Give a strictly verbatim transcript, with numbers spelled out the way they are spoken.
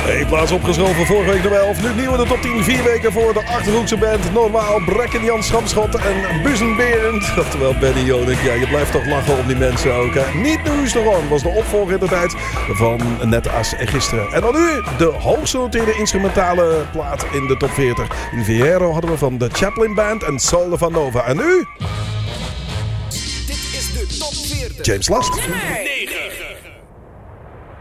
Eén plaats opgeschoven, vorige week nummer elf. Nu nieuw in de top tien. Vier weken voor de Achterhoekse band. Normaal, Brekken Jan Schamschot en Buzenberend. Oftewel Benny Jonik. Ja, je blijft toch lachen om die mensen ook. Hè? Niet News de Ron was de opvolger in de tijd van net als gisteren. En dan nu de hoogst genoteerde instrumentale plaat in de top veertig. In Viero hadden we van de Chaplin Band en Soul van Nova. En nu... Dit is de top veertig. James Last. negen.